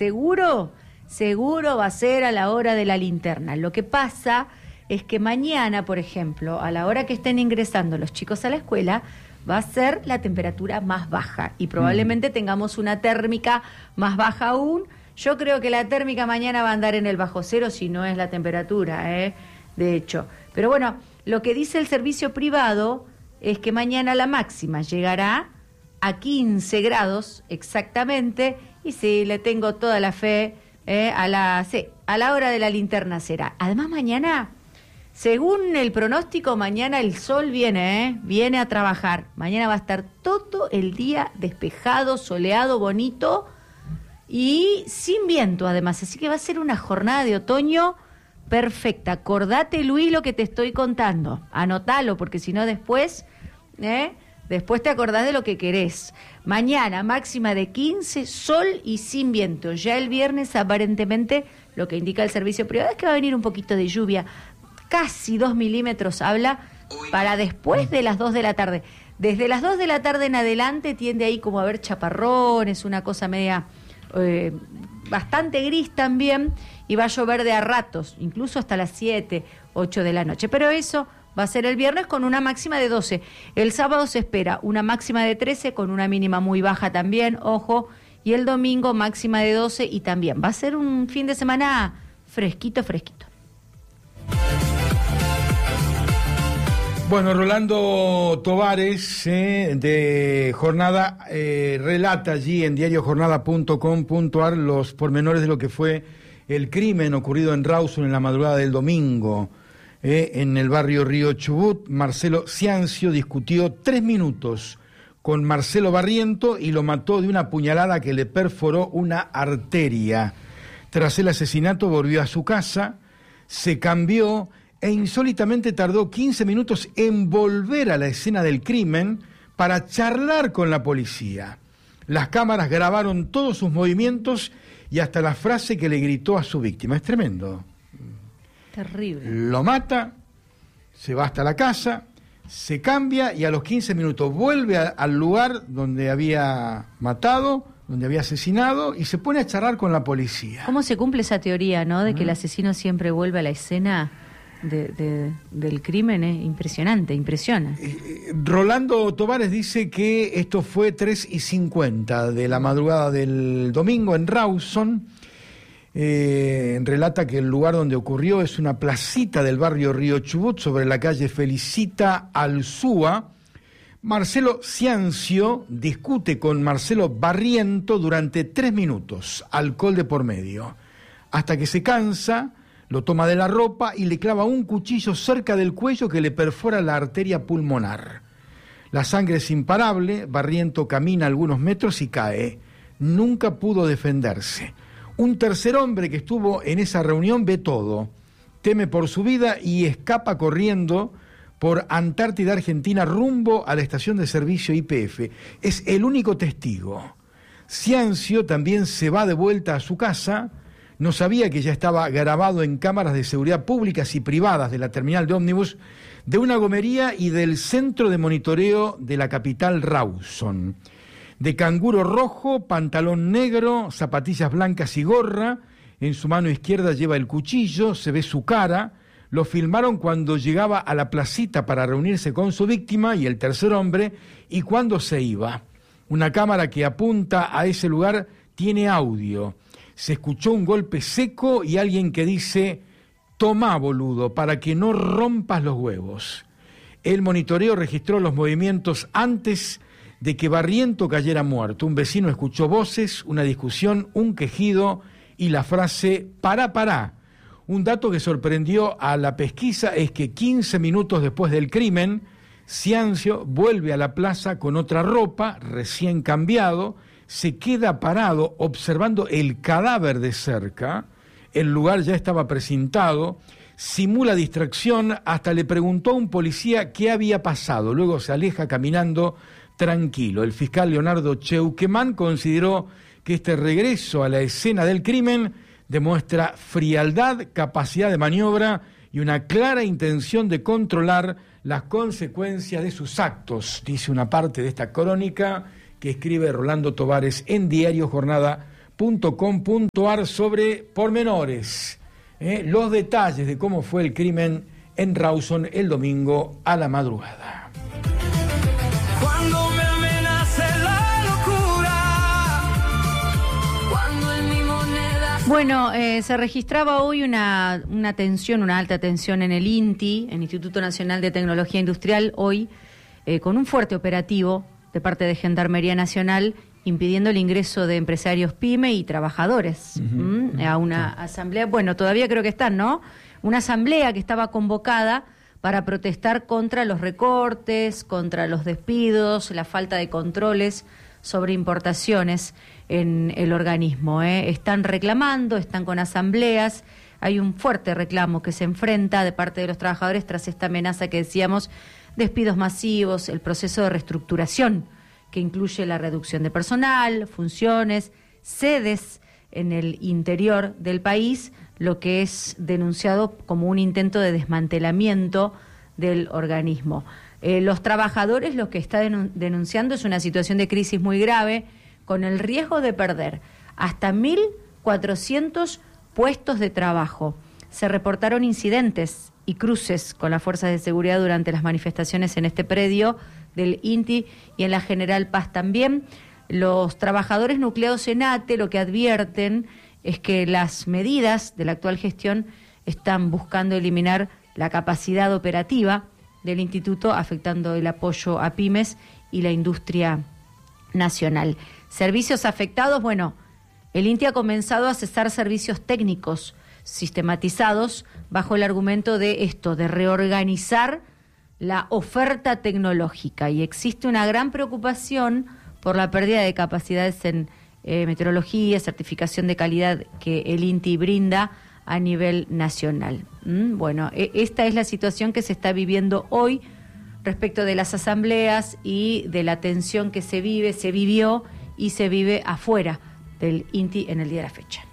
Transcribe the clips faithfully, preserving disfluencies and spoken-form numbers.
seguro, seguro va a ser a la hora de la linterna. Lo que pasa es que mañana, por ejemplo, a la hora que estén ingresando los chicos a la escuela, va a ser la temperatura más baja y probablemente mm. tengamos una térmica más baja aún. Yo creo que la térmica mañana va a andar en el bajo cero, si no es la temperatura, ¿eh? De hecho. Pero bueno, lo que dice el servicio privado es que mañana la máxima llegará a quince grados exactamente, y sí, le tengo toda la fe, eh, a la, sí, a la hora de la linterna será. Además mañana, según el pronóstico, mañana el sol viene, eh, viene a trabajar. Mañana va a estar todo el día despejado, soleado, bonito y sin viento además, así que va a ser una jornada de otoño perfecta. Acordate, Luis, lo que te estoy contando, anotalo, porque si no después, ¿eh? después te acordás de lo que querés. Mañana máxima de quince, sol y sin viento. Ya el viernes aparentemente lo que indica el servicio privado es que va a venir un poquito de lluvia, casi dos milímetros habla, para después de las dos de la tarde. Desde las dos de la tarde en adelante tiende ahí como a haber chaparrones, una cosa media eh, bastante gris también, y va a llover de a ratos, incluso hasta las siete, ocho de la noche. Pero eso va a ser el viernes con una máxima de doce. El sábado se espera una máxima de trece con una mínima muy baja también, ojo, y el domingo máxima de doce y también va a ser un fin de semana fresquito, fresquito. Bueno, Rolando Tovares, eh, de Jornada, eh, relata allí en diario jornada punto com punto ar los pormenores de lo que fue el crimen ocurrido en Rawson en la madrugada del domingo. Eh, en el barrio Río Chubut, Marcelo Ciancio discutió tres minutos con Marcelo Barriento y lo mató de una puñalada que le perforó una arteria. Tras el asesinato volvió a su casa, se cambió e insólitamente tardó quince minutos en volver a la escena del crimen para charlar con la policía. Las cámaras grabaron todos sus movimientos y hasta la frase que le gritó a su víctima. Es tremendo. Terrible. Lo mata, se va hasta la casa, se cambia y a los quince minutos vuelve a, al lugar donde había matado, donde había asesinado, y se pone a charlar con la policía. ¿Cómo se cumple esa teoría, no? De que el asesino siempre vuelve a la escena de, de, del crimen. Es impresionante, impresiona. Eh, Rolando Tovares dice que esto fue tres y cincuenta de la madrugada del domingo en Rawson. Eh, relata que el lugar donde ocurrió es una placita del barrio Río Chubut sobre la calle Felicita Alzúa. Marcelo Ciancio discute con Marcelo Barriento durante tres minutos, alcohol de por medio, hasta que se cansa, lo toma de la ropa y le clava un cuchillo cerca del cuello que le perfora la arteria pulmonar. La sangre es imparable, Barriento camina algunos metros y cae. Nunca pudo defenderse. Un tercer hombre que estuvo en esa reunión ve todo, teme por su vida y escapa corriendo por Antártida Argentina rumbo a la estación de servicio Y P F. Es el único testigo. Ciancio también se va de vuelta a su casa, no sabía que ya estaba grabado en cámaras de seguridad públicas y privadas de la terminal de ómnibus, de una gomería y del centro de monitoreo de la capital Rawson. De canguro rojo, pantalón negro, zapatillas blancas y gorra, en su mano izquierda lleva el cuchillo, se ve su cara. Lo filmaron cuando llegaba a la placita para reunirse con su víctima y el tercer hombre, y cuando se iba. Una cámara que apunta a ese lugar tiene audio. Se escuchó un golpe seco y alguien que dice: «Tomá, boludo, para que no rompas los huevos». El monitoreo registró los movimientos antes de que Barriento cayera muerto. Un vecino escuchó voces, una discusión, un quejido y la frase «pará, pará». Un dato que sorprendió a la pesquisa es que quince minutos después del crimen, Ciancio vuelve a la plaza con otra ropa, recién cambiado, se queda parado observando el cadáver de cerca. El lugar ya estaba precintado, simula distracción, hasta le preguntó a un policía qué había pasado. Luego se aleja caminando tranquilo. El fiscal Leonardo Cheuquemán consideró que este regreso a la escena del crimen demuestra frialdad, capacidad de maniobra y una clara intención de controlar las consecuencias de sus actos, dice una parte de esta crónica que escribe Rolando Tovares en diario jornada punto com punto ar sobre pormenores, eh, los detalles de cómo fue el crimen en Rawson el domingo a la madrugada. Cuando me amenace la locura, cuando en mi moneda... Bueno, eh, se registraba hoy una, una tensión, una alta tensión en el INTI, el Instituto Nacional de Tecnología Industrial, hoy eh, con un fuerte operativo de parte de Gendarmería Nacional, impidiendo el ingreso de empresarios pyme y trabajadores uh-huh. ¿m? a una sí. asamblea. Bueno, todavía creo que están, ¿no? Una asamblea que estaba convocada para protestar contra los recortes, contra los despidos, la falta de controles sobre importaciones en el organismo. ¿eh? Están reclamando, están con asambleas, hay un fuerte reclamo que se enfrenta de parte de los trabajadores tras esta amenaza que decíamos, despidos masivos, el proceso de reestructuración que incluye la reducción de personal, funciones, sedes en el interior del país, lo que es denunciado como un intento de desmantelamiento del organismo. Eh, los trabajadores lo que está denun- denunciando es una situación de crisis muy grave, con el riesgo de perder hasta mil cuatrocientos puestos de trabajo. Se reportaron incidentes y cruces con las fuerzas de seguridad durante las manifestaciones en este predio del INTI y en la General Paz también. Los trabajadores nucleados en ATE lo que advierten es que las medidas de la actual gestión están buscando eliminar la capacidad operativa del instituto, afectando el apoyo a pymes y la industria nacional. Servicios afectados, bueno, el INTI ha comenzado a cesar servicios técnicos sistematizados bajo el argumento de esto, de reorganizar la oferta tecnológica, y existe una gran preocupación por la pérdida de capacidades en eh, meteorología, certificación de calidad que el INTI brinda a nivel nacional. ¿Mm? Bueno, e- esta es la situación que se está viviendo hoy respecto de las asambleas y de la tensión que se vive, se vivió y se vive afuera del INTI en el día de la fecha.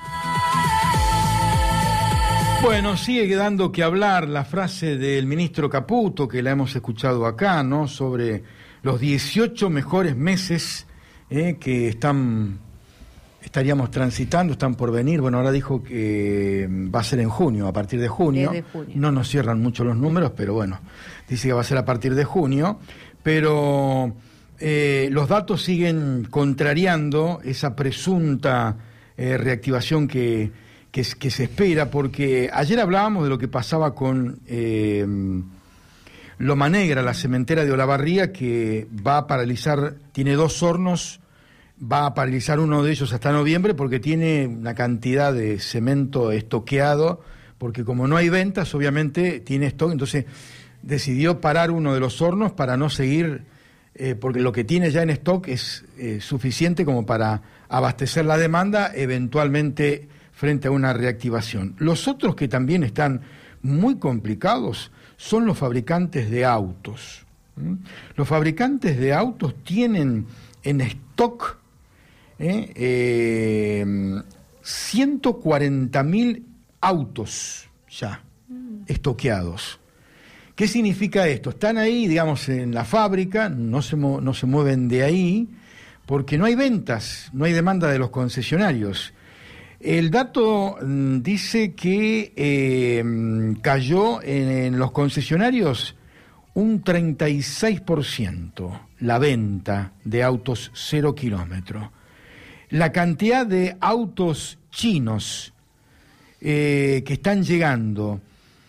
Bueno, sigue dando que hablar la frase del ministro Caputo, que la hemos escuchado acá, ¿no? Sobre los dieciocho mejores meses eh, que están estaríamos transitando, están por venir. Bueno, ahora dijo que va a ser en junio, a partir de junio. Desde junio. No nos cierran mucho los números, pero bueno, dice que va a ser a partir de junio. Pero eh, los datos siguen contrariando esa presunta eh, reactivación que... Que, que se espera, porque ayer hablábamos de lo que pasaba con eh, Loma Negra, la cementera de Olavarría, que va a paralizar, tiene dos hornos, va a paralizar uno de ellos hasta noviembre porque tiene una cantidad de cemento estoqueado, porque como no hay ventas, obviamente tiene stock, entonces decidió parar uno de los hornos para no seguir, eh, porque lo que tiene ya en stock es eh, suficiente como para abastecer la demanda, eventualmente frente a una reactivación. Los otros que también están muy complicados son los fabricantes de autos. ¿Mm? Los fabricantes de autos tienen en stock eh, eh, ciento cuarenta mil autos ya mm. estoqueados. ¿Qué significa esto? Están ahí, digamos, en la fábrica, no se, mu- no se mueven de ahí, porque no hay ventas, no hay demanda de los concesionarios. El dato mm, dice que eh, cayó en, en los concesionarios un treinta y seis por ciento la venta de autos cero kilómetro. La cantidad de autos chinos eh, que están llegando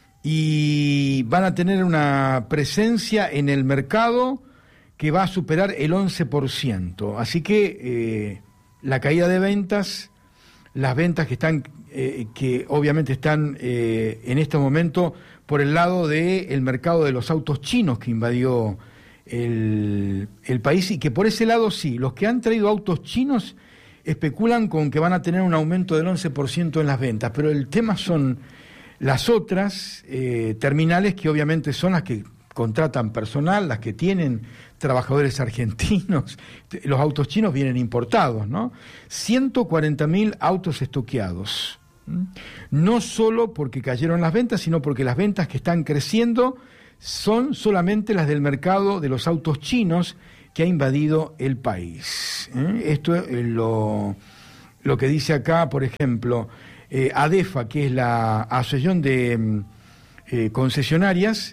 y van a tener una presencia en el mercado que va a superar el once por ciento. Así que eh, la caída de ventas... Las ventas que están, eh, que obviamente están eh, en este momento por el lado del mercado de los autos chinos que invadió el, el país, y que por ese lado sí, los que han traído autos chinos especulan con que van a tener un aumento del once por ciento en las ventas, pero el tema son las otras eh, terminales, que obviamente son las que contratan personal, las que tienen trabajadores argentinos. Los autos chinos vienen importados, ¿no? ciento cuarenta mil autos estoqueados. ¿Mm? No solo porque cayeron las ventas, sino porque las ventas que están creciendo son solamente las del mercado de los autos chinos que ha invadido el país. ¿Eh? Esto es lo, lo que dice acá, por ejemplo, eh, ADEFA, que es la Asociación de eh, Concesionarias,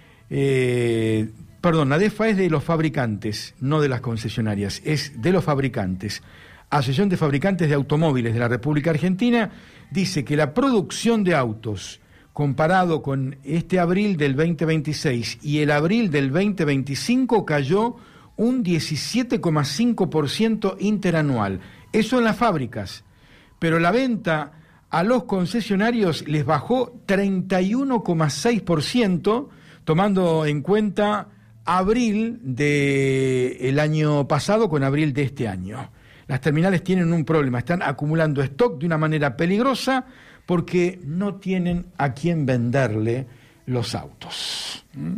eh, perdón, ADEFA es de los fabricantes, no de las concesionarias, es de los fabricantes. Asociación de Fabricantes de Automóviles de la República Argentina dice que la producción de autos, comparado con este abril del veinte veintiséis y el abril del veinte veinticinco, cayó un diecisiete coma cinco por ciento interanual. Eso en las fábricas. Pero la venta a los concesionarios les bajó treinta y uno coma seis por ciento, tomando en cuenta abril del año pasado con abril de este año. Las terminales tienen un problema, están acumulando stock de una manera peligrosa porque no tienen a quién venderle los autos. ¿Mm?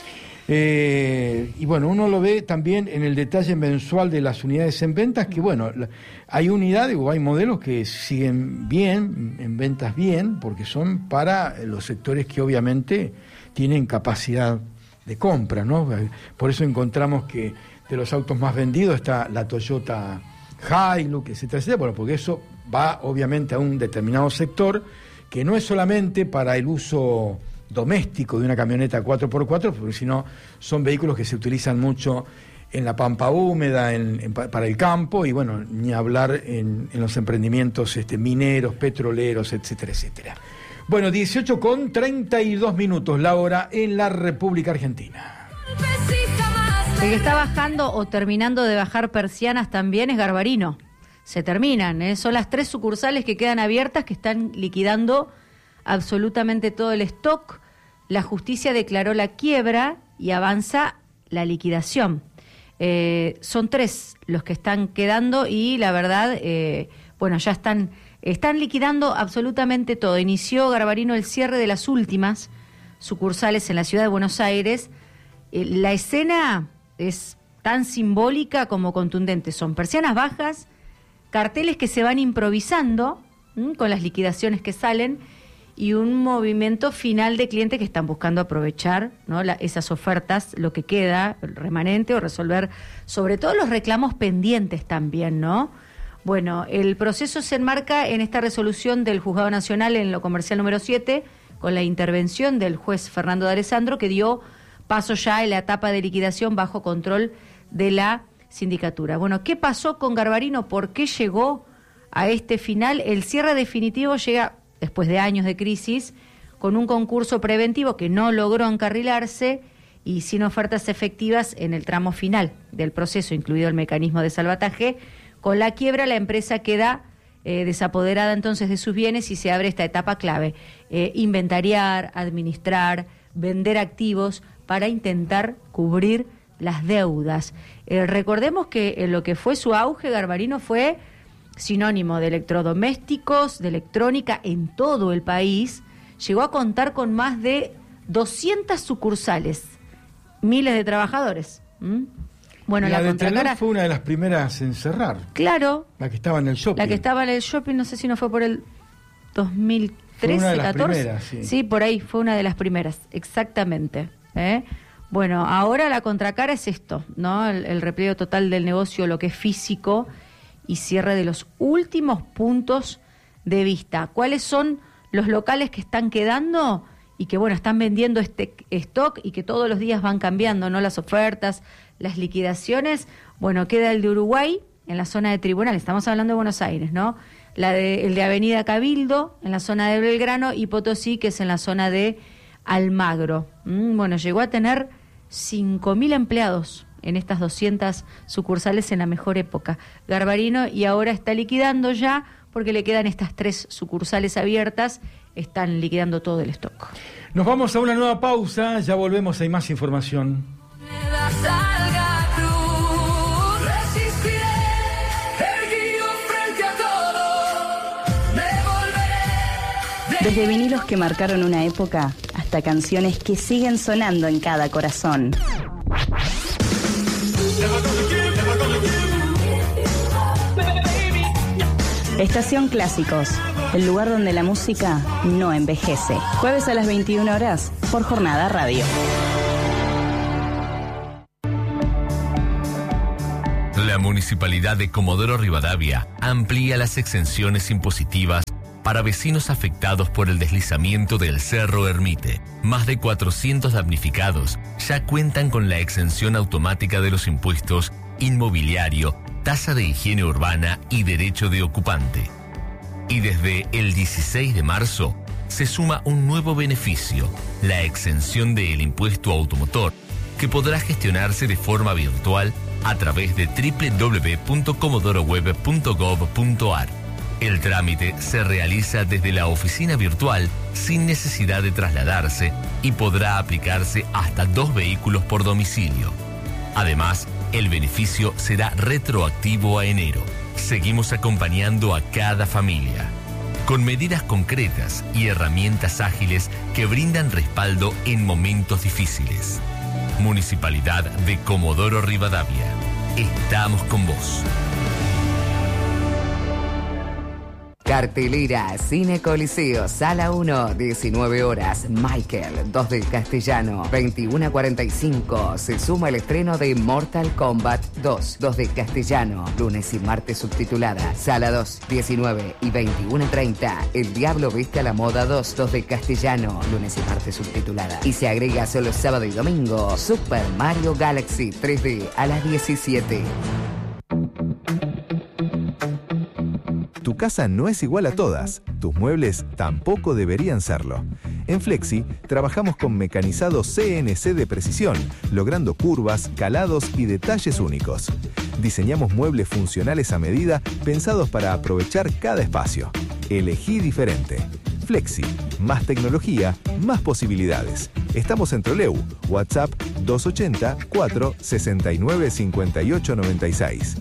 Eh, y bueno, uno lo ve también en el detalle mensual de las unidades en ventas, que bueno, hay unidades o hay modelos que siguen bien, en ventas bien, porque son para los sectores que obviamente tienen capacidad de compra, ¿no? Por eso encontramos que de los autos más vendidos está la Toyota Hilux, etcétera, etcétera, bueno, porque eso va obviamente a un determinado sector que no es solamente para el uso doméstico de una camioneta cuatro por cuatro, sino son vehículos que se utilizan mucho en la pampa húmeda, en, en, para el campo, y bueno, ni hablar en, en los emprendimientos este, mineros, petroleros, etcétera, etcétera. Bueno, dieciocho con treinta y dos minutos la hora en la República Argentina. El que está bajando o terminando de bajar persianas también es Garbarino. Se terminan, ¿eh? Son las tres sucursales que quedan abiertas que están liquidando absolutamente todo el stock. La justicia declaró la quiebra y avanza la liquidación. Eh, son tres los que están quedando y la verdad, eh, bueno, ya están, están liquidando absolutamente todo. Inició Garbarino el cierre de las últimas sucursales en la ciudad de Buenos Aires. Eh, la escena es tan simbólica como contundente. Son persianas bajas, carteles que se van improvisando ¿m? con las liquidaciones que salen y un movimiento final de clientes que están buscando aprovechar, ¿no? La, esas ofertas, lo que queda, el remanente, o resolver sobre todo los reclamos pendientes también, ¿no? Bueno, el proceso se enmarca en esta resolución del Juzgado Nacional en lo comercial número siete, con la intervención del juez Fernando de Alessandro, que dio paso ya en la etapa de liquidación bajo control de la sindicatura. Bueno, ¿qué pasó con Garbarino? ¿Por qué llegó a este final? El cierre definitivo llega después de años de crisis, con un concurso preventivo que no logró encarrilarse y sin ofertas efectivas en el tramo final del proceso, incluido el mecanismo de salvataje. Con la quiebra, la empresa queda eh, desapoderada entonces de sus bienes y se abre esta etapa clave: eh, inventariar, administrar, vender activos para intentar cubrir las deudas. Eh, recordemos que en lo que fue su auge, Garbarino fue sinónimo de electrodomésticos, de electrónica en todo el país. Llegó a contar con más de doscientas sucursales, miles de trabajadores. ¿Mm? Bueno, la, la de Contracara Telar fue una de las primeras en cerrar. Claro. La que estaba en el shopping. La que estaba en el shopping, no sé si no fue por el dos mil trece, catorce. Sí. sí, por ahí fue una de las primeras, exactamente. ¿eh? Bueno, ahora la Contracara es esto, ¿no? El, el repliegue total del negocio, lo que es físico, y cierre de los últimos puntos de vista. ¿Cuáles son los locales que están quedando y que, bueno, están vendiendo este stock y que todos los días van cambiando, ¿no? Las ofertas, las liquidaciones. Bueno, queda el de Uruguay, en la zona de Tribunal, estamos hablando de Buenos Aires, ¿no? La de, el de Avenida Cabildo, en la zona de Belgrano, y Potosí, que es en la zona de Almagro. Mm, bueno, llegó a tener cinco mil empleados en estas doscientas sucursales en la mejor época. Garbarino, y ahora está liquidando ya, porque le quedan estas tres sucursales abiertas, están liquidando todo el stock. Nos vamos a una nueva pausa, ya volvemos, hay más información. Desde vinilos que marcaron una época hasta canciones que siguen sonando en cada corazón. Estación Clásicos, el lugar donde la música no envejece. Jueves a las veintiuna horas por Jornada Radio. La municipalidad Municipalidad de Comodoro Rivadavia amplía las exenciones impositivas para vecinos afectados por el deslizamiento del Cerro Ermite. Más de cuatrocientos damnificados ya cuentan con la exención automática de los impuestos inmobiliario, tasa de higiene urbana y derecho de ocupante. Y desde el dieciséis de marzo se suma un nuevo beneficio, la exención del impuesto automotor, que podrá gestionarse de forma virtual a través de doble u doble u doble u punto comodoro web punto gov punto ar. El trámite se realiza desde la oficina virtual sin necesidad de trasladarse y podrá aplicarse hasta dos vehículos por domicilio. Además, el beneficio será retroactivo a enero. Seguimos acompañando a cada familia, con medidas concretas y herramientas ágiles que brindan respaldo en momentos difíciles. Municipalidad de Comodoro Rivadavia. Estamos con vos. Cartelera, Cine Coliseo, Sala uno, diecinueve horas, Michael, dos del Castellano, veintiuno a cuarenta y cinco, se suma el estreno de Mortal Kombat dos, dos del Castellano, lunes y martes subtitulada, Sala dos, diecinueve y veintiuno a treinta, El Diablo Viste a la Moda dos, dos del Castellano, lunes y martes subtitulada, y se agrega solo sábado y domingo, Super Mario Galaxy tres D a las diecisiete. Tu casa no es igual a todas, tus muebles tampoco deberían serlo. En Flexi trabajamos con mecanizado C N C de precisión, logrando curvas, calados y detalles únicos. Diseñamos muebles funcionales a medida, pensados para aprovechar cada espacio. Elegí diferente. Flexi, más tecnología, más posibilidades. Estamos en Troleu, WhatsApp dos ochenta, cuatro sesenta y nueve, cincuenta y ocho noventa y seis.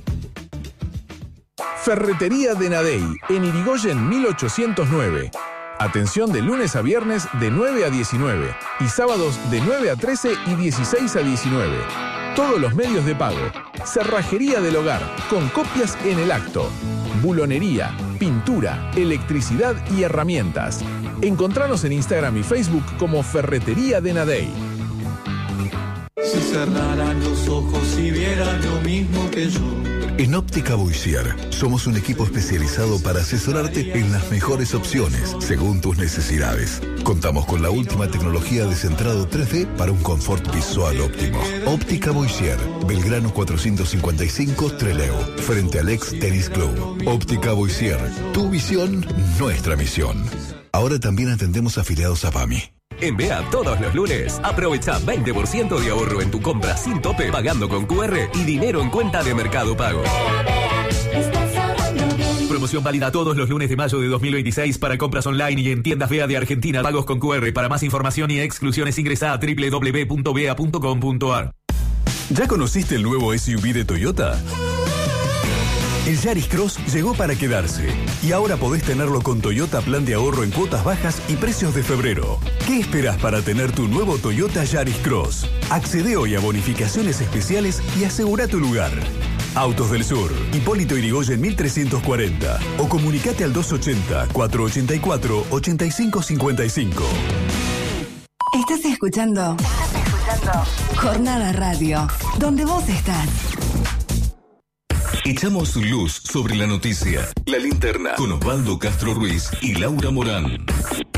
Ferretería de Nadey, en Irigoyen mil ochocientos nueve. Atención de lunes a viernes de nueve a diecinueve y sábados de nueve a trece y dieciséis a diecinueve. Todos los medios de pago. Cerrajería del hogar, con copias en el acto. Bulonería, pintura, electricidad y herramientas. Encontranos en Instagram y Facebook como Ferretería de Nadey. Si cerraran los ojos y vieran lo mismo que yo. En Óptica Boissier somos un equipo especializado para asesorarte en las mejores opciones según tus necesidades. Contamos con la última tecnología de centrado tres D para un confort visual óptimo. Óptica Boissier, Belgrano cuatrocientos cincuenta y cinco, Trelew, frente al ex Tennis Club. Óptica Boissier, tu visión, nuestra misión. Ahora también atendemos afiliados a P A M I. En B E A todos los lunes, aprovecha veinte por ciento de ahorro en tu compra sin tope, pagando con Q R y dinero en cuenta de Mercado Pago. Promoción válida todos los lunes de mayo de dos mil veintiséis para compras online y en tiendas B E A de Argentina, pagos con Q R. Para más información y exclusiones ingresa a doble u doble u doble u punto bea punto com punto ar. ¿Ya conociste el nuevo S U V de Toyota? El Yaris Cross llegó para quedarse y ahora podés tenerlo con Toyota Plan de Ahorro en cuotas bajas y precios de febrero. ¿Qué esperás para tener tu nuevo Toyota Yaris Cross? Accede hoy a bonificaciones especiales y asegura tu lugar. Autos del Sur, Hipólito Yrigoyen mil trescientos cuarenta o comunicate al dos ochenta, cuatrocientos ochenta y cuatro, ochenta y cinco cincuenta y cinco. Estás escuchando, Estás escuchando Jornada Radio, donde vos estás. Echamos luz sobre la noticia. La Linterna con Osvaldo Castro Ruiz y Laura Morán.